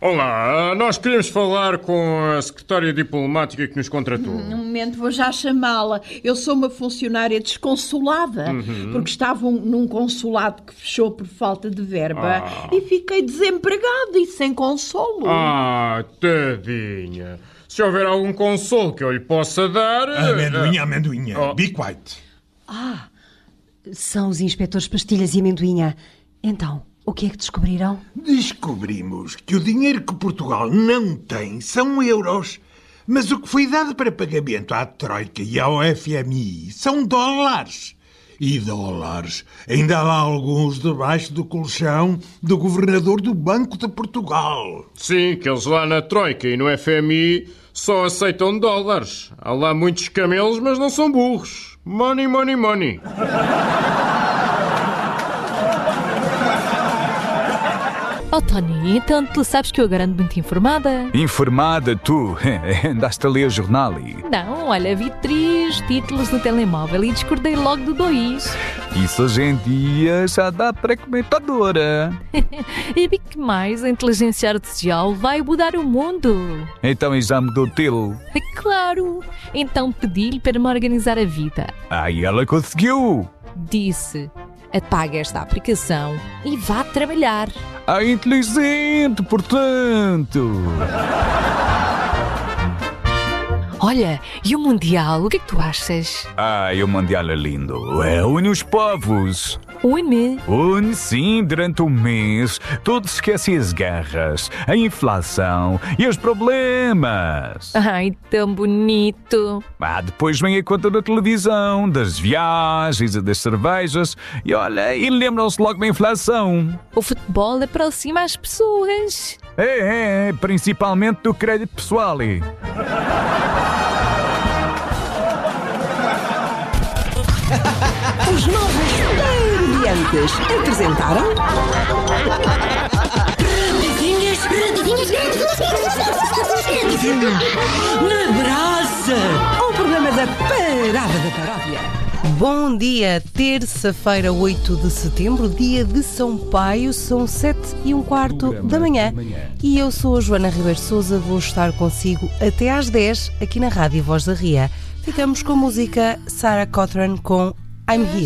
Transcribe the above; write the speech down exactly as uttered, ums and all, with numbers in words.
Olá, nós queríamos falar com a secretária diplomática que nos contratou. Um momento, vou já chamá-la. Eu sou uma funcionária desconsolada, uhum. porque estava um, num consulado que fechou por falta de verba ah. e fiquei desempregada e sem consolo. Ah, tadinha. Se houver algum consolo que eu lhe possa dar... Amendoinha, uh... amendoinha. Oh. Be quiet. Ah, são os inspetores Pastilhas e Amendoinha. Então... o que é que descobriram? Descobrimos que o dinheiro que Portugal não tem são euros. Mas o que foi dado para pagamento à Troika e ao F M I são dólares. E dólares ainda há alguns debaixo do colchão do governador do Banco de Portugal. Sim, que eles lá na Troika e no F M I só aceitam dólares. Há lá muitos camelos, mas não são burros. Money, money, money. Oh, Tony, então tu sabes que eu agora ando muito informada. Informada, tu? Andaste a ler o jornal e... Não, olha, vi três títulos no telemóvel e discordei logo do dois. Isso hoje em dia já dá para comentadora. E vi que mais a inteligência artificial vai mudar o mundo. Então já mudou o teu? É claro. Então pedi-lhe para me organizar a vida. Ah, e ela conseguiu? Disse... apaga esta aplicação e vá trabalhar. Ah, inteligente, portanto. Olha, e o Mundial, o que é que tu achas? Ah, e o Mundial é lindo. É, une os povos. Une? Une, sim, durante um mês. Todos esquecem as guerras, a inflação e os problemas. Ai, tão bonito. Ah, depois vem a conta da televisão, das viagens e das cervejas. E olha, e lembram-se logo da inflação. O futebol aproxima as pessoas. É, é, principalmente do crédito pessoal. Os novos Brilhantes apresentaram... Radinhas, radinhas, na brasa! O programa da Parada da Paródia. Bom dia, terça-feira, oito de setembro, dia de São Paio, são sete e um quarto da manhã. E eu sou a Joana Ribeiro Sousa, vou estar consigo até às dez, aqui na Rádio Voz da Ria. Ficamos com a música Sarah Cotran com I'm Here.